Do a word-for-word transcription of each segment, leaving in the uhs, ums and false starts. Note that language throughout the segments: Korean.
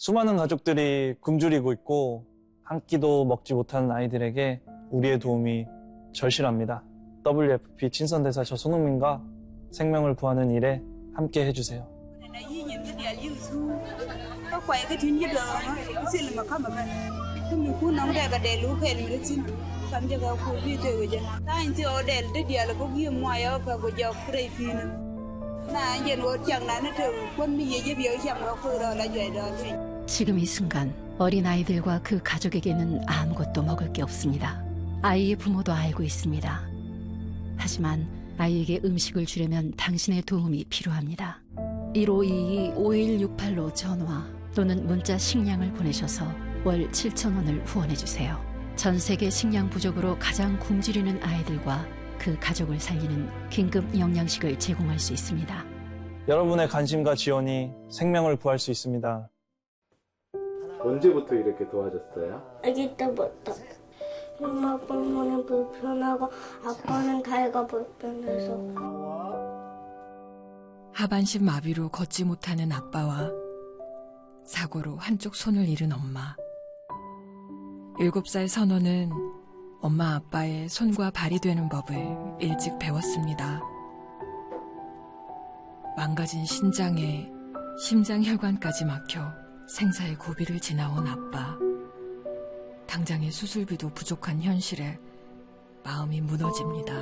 수많은 가족들이 굶주리고 있고 한 끼도 먹지 못하는 아이들에게 우리의 도움이 절실합니다. 더블유에프피 친선대사 저 손흥민과 생명을 구하는 일에 함께 해주세요. 지금 이 순간 어린아이들과 그 가족에게는 아무것도 먹을 게 없습니다. 아이의 부모도 알고 있습니다. 하지만 아이에게 음식을 주려면 당신의 도움이 필요합니다. 일오이이 오일육팔로 전화 또는 문자 식량을 보내셔서 월 칠천 원을 후원해주세요. 전 세계 식량 부족으로 가장 굶주리는 아이들과 그 가족을 살리는 긴급 영양식을 제공할 수 있습니다. 여러분의 관심과 지원이 생명을 구할 수 있습니다. 언제부터 이렇게 도와줬어요? 아기 때부터. 엄마 때문에 불편하고 아빠는 다이가 불편해서. 하반신 마비로 걷지 못하는 아빠와 사고로 한쪽 손을 잃은 엄마. 일곱 살 선호는 엄마 아빠의 손과 발이 되는 법을 일찍 배웠습니다. 망가진 신장에 심장혈관까지 막혀 생사의 고비를 지나온 아빠. 당장의 수술비도 부족한 현실에 마음이 무너집니다.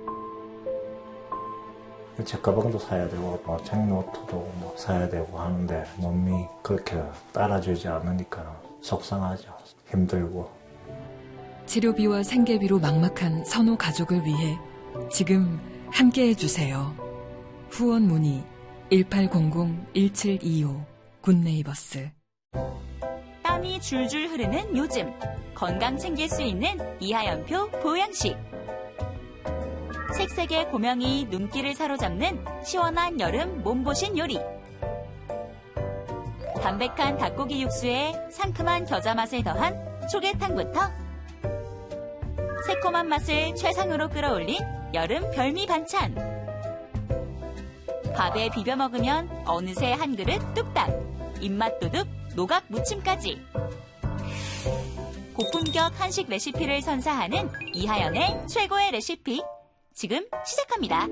제 가방도 사야 되고 뭐 책노트도 뭐 사야 되고 하는데 몸이 그렇게 따라주지 않으니까 속상하죠. 힘들고. 치료비와 생계비로 막막한 선호 가족을 위해 지금 함께해 주세요. 후원 문의 일팔공공 일칠이오 굿네이버스. 땀이 줄줄 흐르는 요즘 건강 챙길 수 있는 이하연표 보양식. 색색의 고명이 눈길을 사로잡는 시원한 여름 몸보신 요리. 담백한 닭고기 육수에 상큼한 겨자 맛을 더한 초계탕부터 새콤한 맛을 최상으로 끌어올린 여름 별미 반찬. 밥에 비벼 먹으면 어느새 한 그릇 뚝딱. 입맛 도둑 노각 무침까지. 고품격 한식 레시피를 선사하는 이하연의 최고의 레시피. 지금 시작합니다.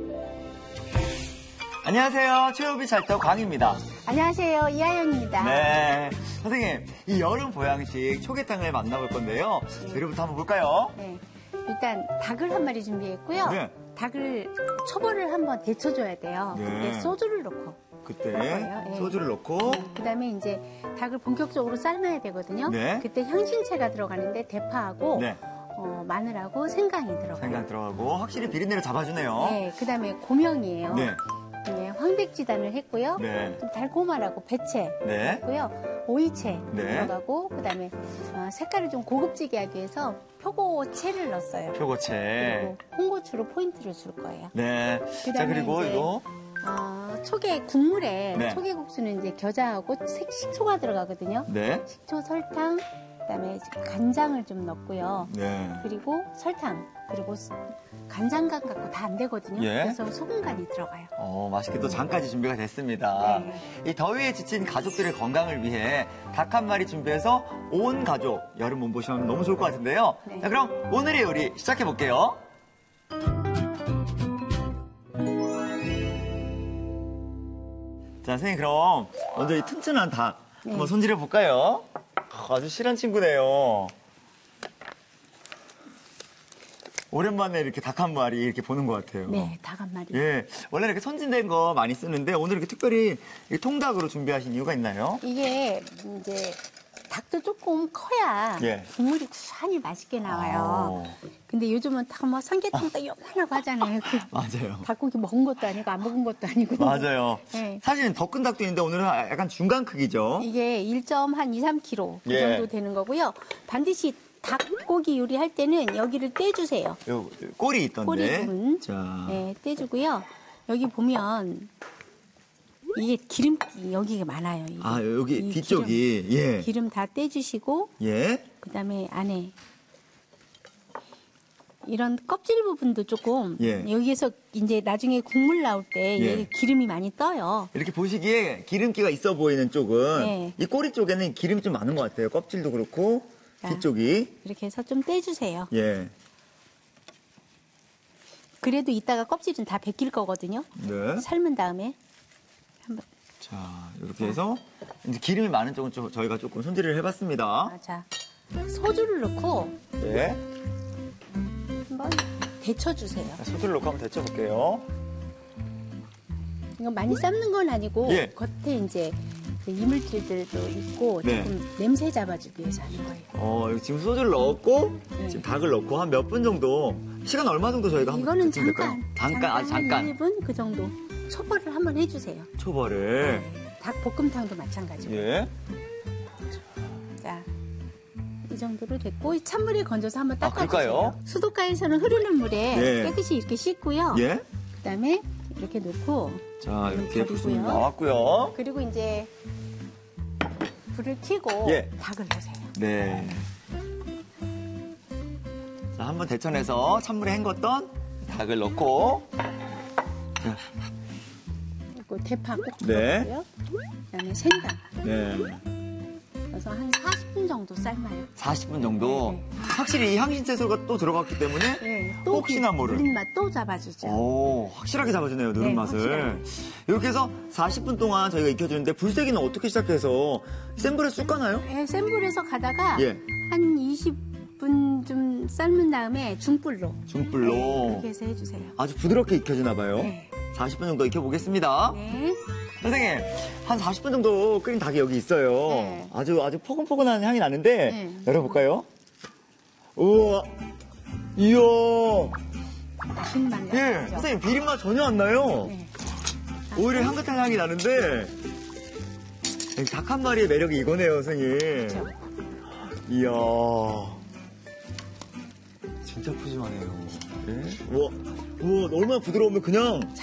안녕하세요. 최우비 찰떡 광입니다. 안녕하세요. 이하연입니다. 네. 선생님, 이 여름 보양식 초계탕을 만나볼 건데요. 네. 재료부터 한번 볼까요? 네. 일단 닭을 한 마리 준비했고요. 네. 닭을 초벌을 한번 데쳐줘야 돼요. 네. 그때 소주를 넣고. 그때 네. 소주를 넣고. 네. 그다음에 이제 닭을 본격적으로 삶아야 되거든요. 네. 그때 향신채가 들어가는데 대파하고 네. 어, 마늘하고 생강이 들어가요. 생강 들어가고 확실히 비린내를 잡아주네요. 네. 그다음에 고명이에요. 네. 네, 황백지단을 했고요. 네. 좀 달콤하라고 배채 네. 했고요. 오이채 네. 들어가고 그다음에 어, 색깔을 좀 고급지게 하기 위해서 표고채를 넣었어요. 표고채. 그리고 홍고추로 포인트를 줄 거예요. 네. 자, 그리고 이제, 이거. 어, 초계 국물에 네. 초계국수는 이제 겨자하고 색, 식초가 들어가거든요. 네. 식초, 설탕, 그다음에 간장을 좀 넣고요. 네. 그리고 설탕, 그리고 간장간 갖고 다 안 되거든요. 예. 그래서 소금간이 들어가요. 어, 맛있게 또 장까지 준비가 됐습니다. 네. 이 더위에 지친 가족들의 건강을 위해 닭 한 마리 준비해서 온 가족 여름 몸보신 너무 좋을 것 같은데요. 네. 자, 그럼 오늘의 요리 시작해 볼게요. 자, 선생님 그럼 먼저 이 튼튼한 닭 네. 한번 손질해 볼까요? 아주 실한 친구네요. 오랜만에 이렇게 닭 한 마리 이렇게 보는 것 같아요. 네, 닭 한 마리. 예, 원래 이렇게 선진된 거 많이 쓰는데 오늘 이렇게 특별히 이 통닭으로 준비하신 이유가 있나요? 이게 이제 닭도 조금 커야 예. 국물이 구수하니 맛있게 나와요. 아. 근데 요즘은 닭 뭐 삼계탕도 요만하고 하잖아요. 그 맞아요. 닭고기 먹은 것도 아니고 안 먹은 것도 아니고. 맞아요. 네. 사실은 더 큰 닭도 있는데 오늘은 약간 중간 크기죠. 이게 일 점 이, 삼 킬로그램 그 예. 정도 되는 거고요. 반드시 닭고기 요리할 때는 여기를 떼주세요. 요 꼬리 있던데. 꼬리 부분. 자. 네, 떼주고요. 여기 보면 이게 기름기 여기가 많아요. 이게. 아, 여기 이 뒤쪽이. 기름, 예. 기름 다 떼주시고 예. 그다음에 안에 이런 껍질 부분도 조금 예. 여기에서 이제 나중에 국물 나올 때 예. 이게 기름이 많이 떠요. 이렇게 보시기에 기름기가 있어 보이는 쪽은 네. 이 꼬리 쪽에는 기름이 좀 많은 것 같아요. 껍질도 그렇고 자. 뒤쪽이. 이렇게 해서 좀 떼주세요. 예. 그래도 이따가 껍질은 다 벗길 거거든요. 네. 삶은 다음에 한번. 자, 이렇게 해서 이제 기름이 많은 쪽은 좀 저희가 조금 손질을 해봤습니다. 아, 자, 소주를 넣고 예. 한번 데쳐주세요. 소주를 넣고 한번 데쳐볼게요. 이거 많이 삶는 건 아니고 예. 겉에 이제 그 이물질들도 있고 네. 조금 냄새 잡아주기 위해서 하는 거예요. 어, 여기 지금 소주를 넣었고 네. 지금 닭을 넣고 한 몇 분 정도 시간 얼마 정도 저희가 한번 이거는 데치면 될까요? 잠깐, 잠깐, 아 잠깐. 일 분 그 정도 초벌을 한번 해주세요. 초벌을. 네. 닭 볶음탕도 마찬가지고. 예. 자, 이 정도로 됐고 이 찬물에 건져서 한번 아, 닦아주세요. 그럴까요? 수도가에서는 흐르는 물에 예. 깨끗이 이렇게 씻고요. 예. 그다음에 이렇게 놓고 자, 이렇게 버리고요. 부수님 나왔고요. 그리고 이제 불을 켜고 예. 닭을 넣으세요. 네. 자, 한번 데쳐내서 찬물에 헹궜던 닭을 넣고. 자, 그리고 대파 꼭 네. 넣고요. 그다음에 생강 네. 그래서 한 사십 분 정도 삶아요. 사십 분 정도. 네, 확실히 이 향신채소가 또 들어갔기 때문에 네, 또 혹시나 그 모를. 누린맛 또 잡아주죠. 오, 확실하게 잡아주네요, 누른 네, 맛을. 확실하게. 이렇게 해서 사십 분 동안 저희가 익혀주는데 불세기는 어떻게 시작해서 센 불에 쑥 가나요? 네, 센 불에서 가다가 예. 한 이십 분 좀 삶은 다음에 중불로 중불로. 네, 그렇게 해서 해주세요. 아주 부드럽게 익혀지나 봐요. 네. 사십 분 정도 익혀보겠습니다. 네. 선생님, 한 사십 분 정도 끓인 닭이 여기 있어요. 네. 아주 아주 포근포근한 향이 나는데 네. 열어볼까요? 우와, 이야, 맛있는 맛 예, 나죠. 선생님 비린맛 전혀 안 나요. 네. 오히려 향긋한 향이 나는데 닭 한 마리의 매력이 이거네요, 선생님. 그렇죠. 이야, 진짜 푸짐하네요. 예? 우와, 우와, 얼마나 부드러우면 그냥